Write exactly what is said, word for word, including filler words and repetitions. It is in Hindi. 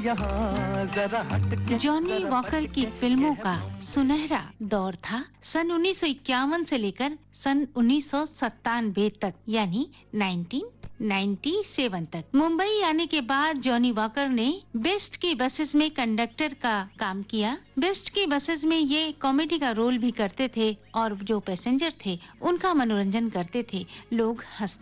यहाँ जरा हट के जॉनी वॉकर की फिल्मों का सुनहरा दौर था सन उन्नीस सौ इक्यावन से लेकर सन उन्नीस सौ सत्तानवे तक, यानी उन्नीस सौ सत्तानवे तक। मुंबई आने के बाद जॉनी वॉकर ने बेस्ट की बसेस में कंडक्टर का काम किया। बेस्ट की बसेस में ये कॉमेडी का रोल भी करते थे और जो पैसेंजर थे उनका मनोरंजन करते थे। लोग हंसते